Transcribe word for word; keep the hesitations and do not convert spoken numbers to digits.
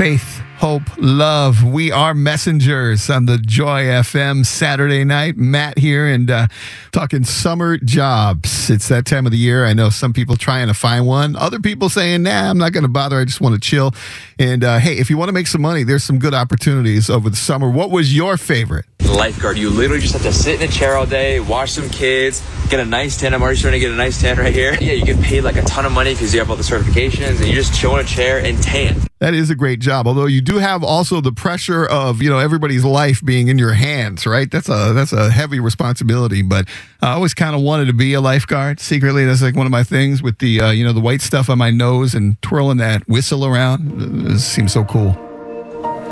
faith, hope, love. We are messengers on the Joy F M Saturday night. Matt here and uh, talking summer jobs. It's that time of the year. I know some people trying to find one. Other people saying, nah, I'm not going to bother. I just want to chill. And uh, hey, if you want to make some money, there's some good opportunities over the summer. What was your favorite? Lifeguard. You literally just have to sit in a chair all day, watch some kids, get a nice tan. I'm already starting to get a nice tan right here. Yeah, you get paid like a ton of money because you have all the certifications and you just chill in a chair and tan. That is a great job. Although you do have also the pressure of, you know, everybody's life being in your hands, right? That's a that's a heavy responsibility. But I always kind of wanted to be a lifeguard secretly. That's like one of my things with the, uh, you know, the white stuff on my nose and twirling that whistle around. It seems so cool.